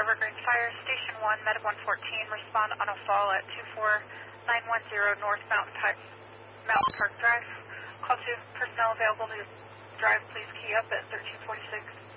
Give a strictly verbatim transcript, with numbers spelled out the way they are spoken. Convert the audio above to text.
Evergreen Fire, Station one, Med one fourteen, respond on a fall at two four nine one zero North Mountain Park, Mountain Park Drive. Call two, personnel available to drive, please key up at thirteen forty-six.